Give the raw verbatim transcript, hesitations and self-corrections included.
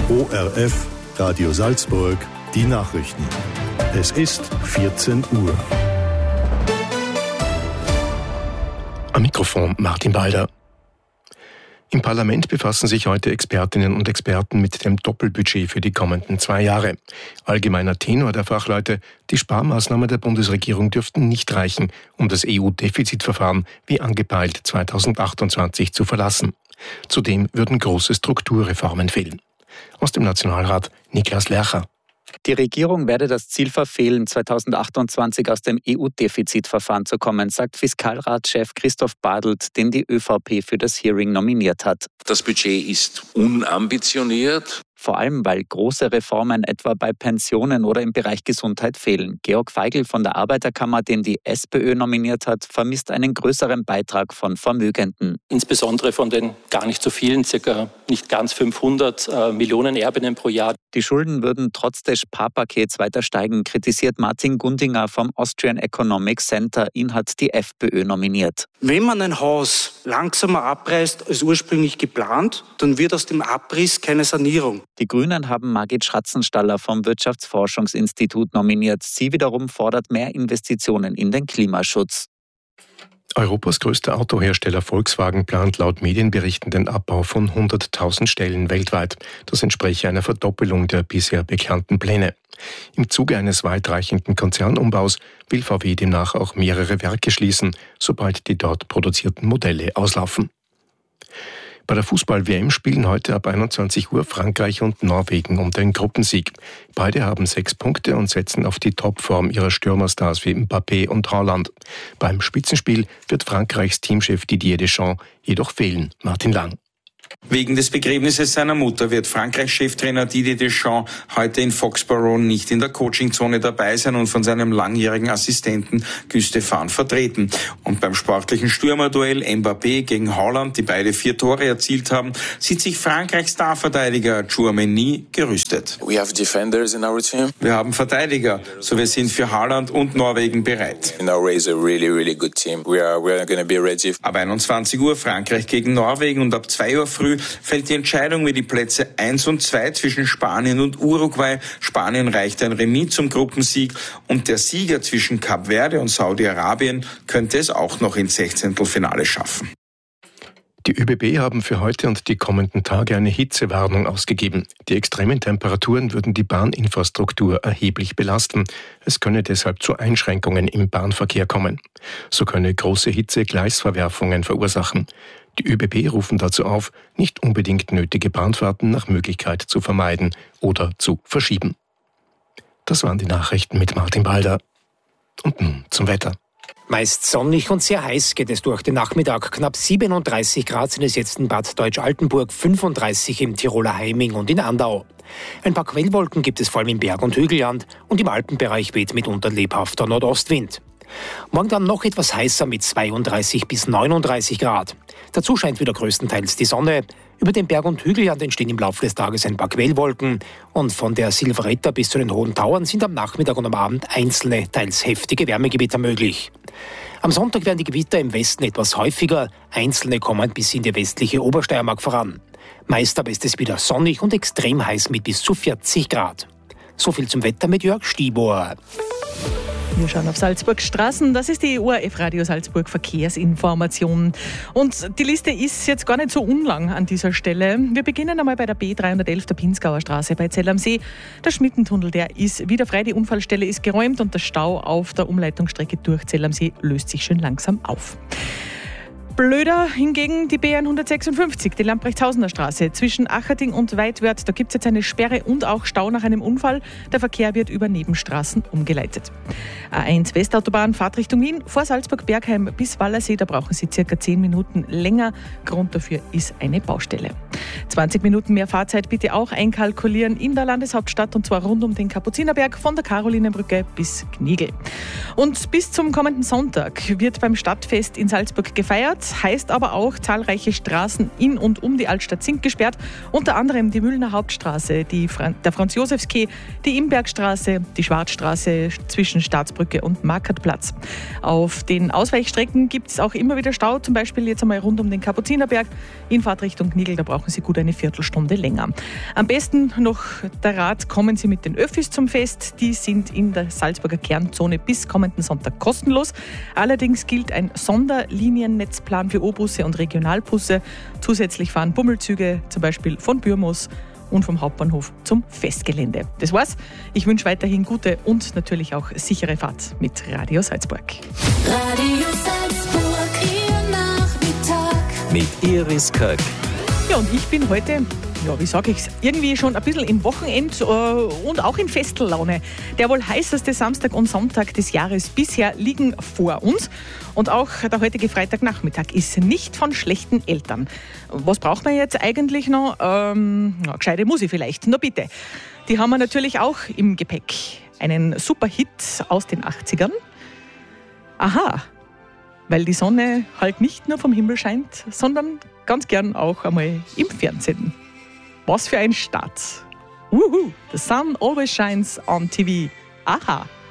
O R F, Radio Salzburg, die Nachrichten. Es ist vierzehn Uhr. Am Mikrofon Martin Balder. Im Parlament befassen sich heute Expertinnen und Experten mit dem Doppelbudget für die kommenden zwei Jahre. Allgemeiner Tenor der Fachleute: Die Sparmaßnahmen der Bundesregierung dürften nicht reichen, um das E U-Defizitverfahren wie angepeilt zweitausendachtundzwanzig zu verlassen. Zudem würden große Strukturreformen fehlen. Aus dem Nationalrat Niklas Lercher. Die Regierung werde das Ziel verfehlen, zweitausendachtundzwanzig aus dem E U-Defizitverfahren zu kommen, sagt Fiskalratschef Christoph Bartelt, den die ÖVP für das Hearing nominiert hat. Das Budget ist unambitioniert. Vor allem, weil große Reformen etwa bei Pensionen oder im Bereich Gesundheit fehlen. Georg Feigl von der Arbeiterkammer, den die SPÖ nominiert hat, vermisst einen größeren Beitrag von Vermögenden. Insbesondere von den gar nicht so vielen, circa nicht ganz fünfhundert äh, Millionen Erbinnen pro Jahr. Die Schulden würden trotz des Sparpakets weiter steigen, kritisiert Martin Gundinger vom Austrian Economic Center. Ihn hat die FPÖ nominiert. Wenn man ein Haus langsamer abreißt als ursprünglich geplant, dann wird aus dem Abriss keine Sanierung. Die Grünen haben Margit Schratzenstaller vom Wirtschaftsforschungsinstitut nominiert. Sie wiederum fordert mehr Investitionen in den Klimaschutz. Europas größter Autohersteller Volkswagen plant laut Medienberichten den Abbau von hunderttausend Stellen weltweit. Das entspreche einer Verdoppelung der bisher bekannten Pläne. Im Zuge eines weitreichenden Konzernumbaus will V W demnach auch mehrere Werke schließen, sobald die dort produzierten Modelle auslaufen. Bei der Fußball-W M spielen heute ab einundzwanzig Uhr Frankreich und Norwegen um den Gruppensieg. Beide haben sechs Punkte und setzen auf die Topform ihrer Stürmerstars wie Mbappé und Haaland. Beim Spitzenspiel wird Frankreichs Teamchef Didier Deschamps jedoch fehlen. Martin Lang. Wegen des Begräbnisses seiner Mutter wird Frankreichs Cheftrainer Didier Deschamps heute in Foxborough nicht in der Coachingzone dabei sein und von seinem langjährigen Assistenten Guy Stéphane vertreten. Und beim sportlichen Stürmerduell Mbappé gegen Haaland, die beide vier Tore erzielt haben, sieht sich Frankreichs Starverteidiger Tchouaméni gerüstet. We have defenders in our team. Wir haben Verteidiger, so wir sind für Haaland und Norwegen bereit. Norway is a really, really good team. We are, we are going to be ready. Ab einundzwanzig Uhr Frankreich gegen Norwegen und ab zwei Uhr früh fällt die Entscheidung wie die Plätze eins und zwei zwischen Spanien und Uruguay. Spanien reicht ein Remis zum Gruppensieg und der Sieger zwischen Kap Verde und Saudi-Arabien könnte es auch noch ins Sechzehntelfinale schaffen. Die ÖBB haben für heute und die kommenden Tage eine Hitzewarnung ausgegeben. Die extremen Temperaturen würden die Bahninfrastruktur erheblich belasten. Es könne deshalb zu Einschränkungen im Bahnverkehr kommen. So könne große Hitze Gleisverwerfungen verursachen. Die ÖBB rufen dazu auf, nicht unbedingt nötige Bahnfahrten nach Möglichkeit zu vermeiden oder zu verschieben. Das waren die Nachrichten mit Martin Balder. Und nun zum Wetter. Meist sonnig und sehr heiß geht es durch den Nachmittag. Knapp siebenunddreißig Grad sind es jetzt in Bad Deutsch-Altenburg, fünfunddreißig im Tiroler Heiming und in Andau. Ein paar Quellwolken gibt es vor allem im Berg- und Hügelland und im Alpenbereich weht mitunter lebhafter Nordostwind. Morgen dann noch etwas heißer mit zweiunddreißig bis neununddreißig Grad. Dazu scheint wieder größtenteils die Sonne. Über den Berg- und Hügelland entstehen im Laufe des Tages ein paar Quellwolken. Und von der Silvretta bis zu den Hohen Tauern sind am Nachmittag und am Abend einzelne, teils heftige Wärmegewitter möglich. Am Sonntag werden die Gewitter im Westen etwas häufiger. Einzelne kommen bis in die westliche Obersteiermark voran. Meist aber ist es wieder sonnig und extrem heiß mit bis zu vierzig Grad. So viel zum Wetter mit Jörg Stibor. Wir schauen auf Salzburgs Straßen. Das ist die O R F Radio Salzburg Verkehrsinformation. Und die Liste ist jetzt gar nicht so unlang an dieser Stelle. Wir beginnen einmal bei der B dreihundertelf, der Pinzgauer Straße bei Zell am See. Der Schmittentunnel, der ist wieder frei. Die Unfallstelle ist geräumt und der Stau auf der Umleitungsstrecke durch Zell am See löst sich schön langsam auf. Blöder hingegen die B hundertsechsundfünfzig, die Lamprechtshausener Straße zwischen Acherding und Weidwörth. Da gibt es jetzt eine Sperre und auch Stau nach einem Unfall. Der Verkehr wird über Nebenstraßen umgeleitet. A eins Westautobahn, Fahrtrichtung Wien, vor Salzburg-Bergheim bis Wallersee. Da brauchen Sie circa zehn Minuten länger. Grund dafür ist eine Baustelle. zwanzig Minuten mehr Fahrzeit bitte auch einkalkulieren in der Landeshauptstadt und zwar rund um den Kapuzinerberg von der Karolinenbrücke bis Knigl. Und bis zum kommenden Sonntag wird beim Stadtfest in Salzburg gefeiert. Heißt aber auch, zahlreiche Straßen in und um die Altstadt sind gesperrt. Unter anderem die Mühlner Hauptstraße, die Fran- der Franz-Josefs-Quai, die Imbergstraße, die Schwarzstraße zwischen Staatsbrücke und Markertplatz. Auf den Ausweichstrecken gibt es auch immer wieder Stau, zum Beispiel jetzt einmal rund um den Kapuzinerberg in Fahrtrichtung Knigl. Da brauchen Sie gut gut eine Viertelstunde länger. Am besten noch der Rat, kommen Sie mit den Öffis zum Fest. Die sind in der Salzburger Kernzone bis kommenden Sonntag kostenlos. Allerdings gilt ein Sonderliniennetzplan für O-Busse und Regionalbusse. Zusätzlich fahren Bummelzüge, zum Beispiel von Bürmos und vom Hauptbahnhof zum Festgelände. Das war's. Ich wünsche weiterhin gute und natürlich auch sichere Fahrt mit Radio Salzburg. Radio Salzburg, Ihr Nachmittag. Mit Iris Köck. Ja, und ich bin heute, ja, wie sage ich's, irgendwie schon ein bisschen im Wochenend- äh, und auch in Festellaune. Der wohl heißeste Samstag und Sonntag des Jahres bisher liegen vor uns. Und auch der heutige Freitagnachmittag ist nicht von schlechten Eltern. Was braucht man jetzt eigentlich noch? Ähm, ja, gescheite Musik vielleicht. Na bitte. Die haben wir natürlich auch im Gepäck. Einen super Hit aus den achtzigern. Aha, weil die Sonne halt nicht nur vom Himmel scheint, sondern ganz gern auch einmal im Fernsehen. Was für ein Start. Uhu, the sun always shines on T V. Aha.